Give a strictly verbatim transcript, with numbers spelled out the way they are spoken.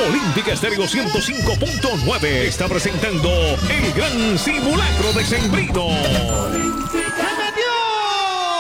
Olímpica Estéreo ciento cinco punto nueve está presentando el gran simulacro decembrino.